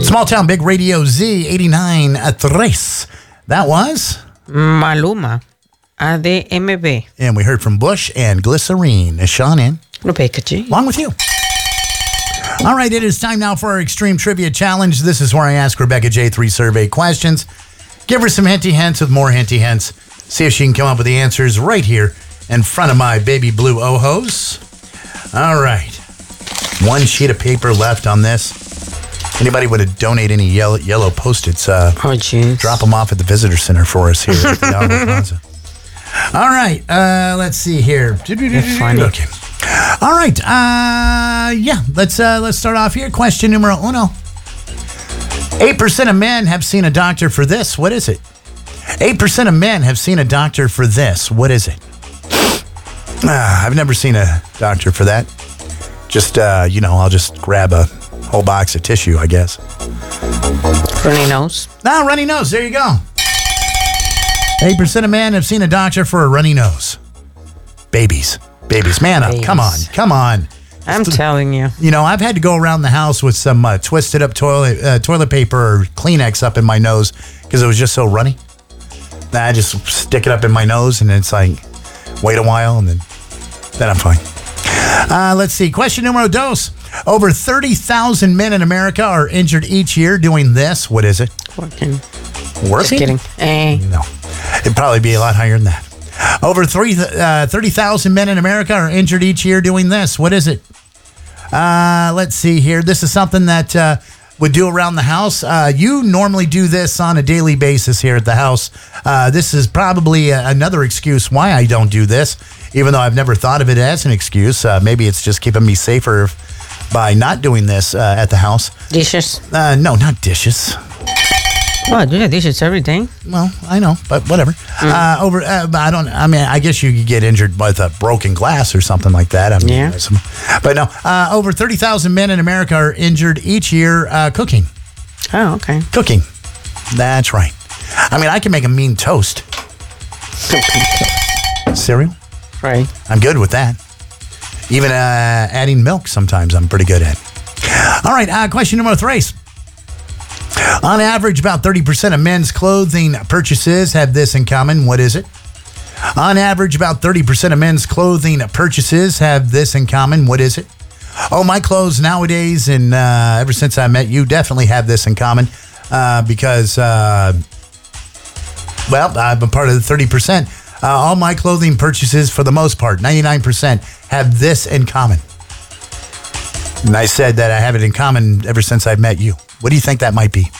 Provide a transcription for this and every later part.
Small Town Big Radio Z89.3. That was Maluma, ADMB. And we heard from Bush and Glycerine. Sean in. Along with you. All right, it is time now for our Extreme Trivia Challenge. This is where I ask Rebecca J 3 survey questions. Give her some hinty hints with more hinty hints. See if she can come up with the answers right here in front of my baby blue Ojos. All right. One sheet of paper left on this. Anybody want to donate any yellow Post-its? Drop them off at the visitor center for us here at the Alamo Plaza. All right. Let's see here. Funny. Okay. All right. Let's start off here. Question numero uno. 8% of men have seen a doctor for this. What is it? 8% of men have seen a doctor for this. What is it? I've never seen a doctor for that. Just, I'll just grab a whole box of tissue, I guess. Runny nose. Runny nose. There you go. 8% of men have seen a doctor for a runny nose. Babies, man up. Come on. I'm telling you. I've had to go around the house with some twisted up toilet paper or Kleenex up in my nose because it was just so runny. I just stick it up in my nose and it's like, wait a while and then I'm fine. Let's see. Question numero dos. Over 30,000 men in America are injured each year doing this. What is it? Working? Just kidding. No. It'd probably be a lot higher than that. Over 30,000 men in America are injured each year doing this. What is it? Let's see here. This is something that would do around the house. You normally do this on a daily basis here at the house. This is probably another excuse why I don't do this, even though I've never thought of it as an excuse. Maybe it's just keeping me safer by not doing this at the house. Dishes? No, not dishes. Well, I do the dishes every day. Well, I know, but whatever. I guess you could get injured with a broken glass or something like that. Yeah. But no, over 30,000 men in America are injured each year cooking. Oh, okay. Cooking. That's right. I can make a mean toast. Cereal? Right. I'm good with that. Even adding milk sometimes I'm pretty good at. All right, question number 3. On average, about 30% of men's clothing purchases have this in common. What is it? On average, about 30% of men's clothing purchases have this in common. What is it? Oh, my clothes nowadays and ever since I met you definitely have this in common because, I'm a part of the 30%. All my clothing purchases, for the most part, 99%, have this in common. And I said that I have it in common ever since I've met you. What do you think that might be?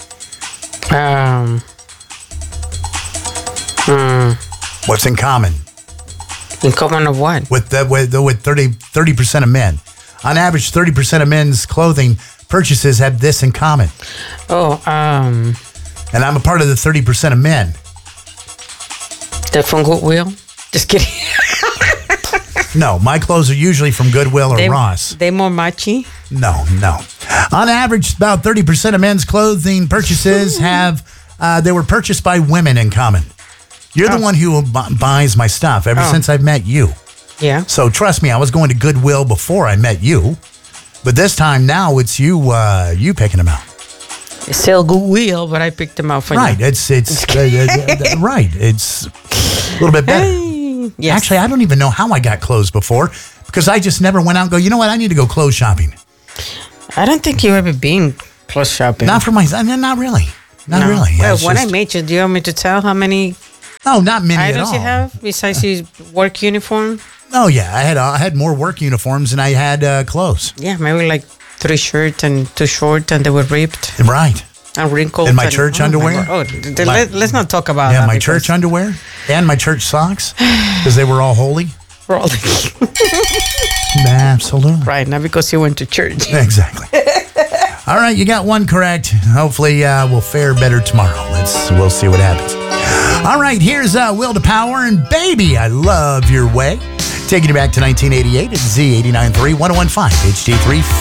What's in common? In common of what? With 30% of men. On average, 30% of men's clothing purchases have this in common. And I'm a part of the 30% of men. They're from Goodwill? Just kidding. No, my clothes are usually from Goodwill or Ross. They more matchy? No. On average, about 30% of men's clothing purchases they were purchased by women in common. You're the one who buys my stuff ever since I've met you. Yeah. So trust me, I was going to Goodwill before I met you. But this time now it's you picking them out. It's still Goodwill, but I picked them out for you. Right. It's right. It's a little bit better. Yes. Actually, I don't even know how I got clothes before because I just never went out and go, you know what, I need to go clothes shopping. I don't think you've ever been clothes shopping. Not for myself. Not really. Not really. Well, when I met you, do you want me to tell how many not many at all. items you have besides your work uniform? Oh, yeah. I had more work uniforms than I had clothes. Yeah, maybe like 3 shirts and 2 shorts and they were ripped. Right. And wrinkled. And my church underwear. Let's not talk about that. Yeah, my church underwear and my church socks because they were all holy. Absolutely. Right, not because you went to church. Exactly. All right, you got one correct. Hopefully we'll fare better tomorrow. We'll see what happens. All right, here's Will to Power and Baby, I Love Your Way. Taking you back to 1988 at Z89.3, 101.5, HD3.